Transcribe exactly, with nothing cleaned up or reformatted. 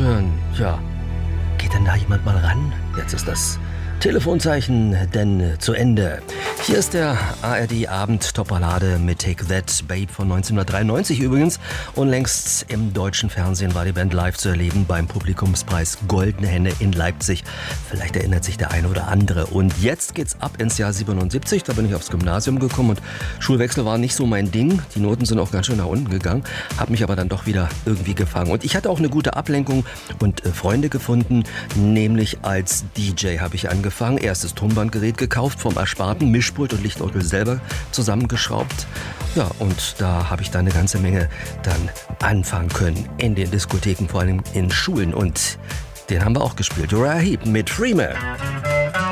hören. Ja, geht denn da jemand mal ran? Jetzt ist das Telefonzeichen denn zu Ende. Hier ist der A R D-Abend-Topballade mit Take That, Babe von neunzehnhundertdreiundneunzig übrigens. Unlängst im deutschen Fernsehen war die Band live zu erleben beim Publikumspreis Goldene Henne in Leipzig. Vielleicht erinnert sich der eine oder andere. Und jetzt geht's ab ins Jahr siebenundsiebzig. Da bin ich aufs Gymnasium gekommen und Schulwechsel war nicht so mein Ding. Die Noten sind auch ganz schön nach unten gegangen, habe mich aber dann doch wieder irgendwie gefangen. Und ich hatte auch eine gute Ablenkung und äh, Freunde gefunden, nämlich als D J habe ich angefangen. Erstes Tonbandgerät gekauft, vom Ersparten, Mischpult und Lichtorgel selber zusammengeschraubt. Ja, und da habe ich dann eine ganze Menge dann anfangen können in den Diskotheken, vor allem in Schulen. Und den haben wir auch gespielt. Uriah Heep mit Freeman.